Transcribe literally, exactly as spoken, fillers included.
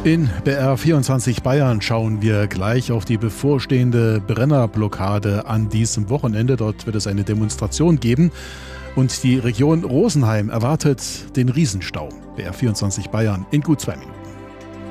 In B R vierundzwanzig Bayern schauen wir gleich auf die bevorstehende Brennerblockade an diesem Wochenende. Dort wird es eine Demonstration geben und die Region Rosenheim erwartet den Riesenstau. B R vierundzwanzig Bayern in gut zwei Minuten.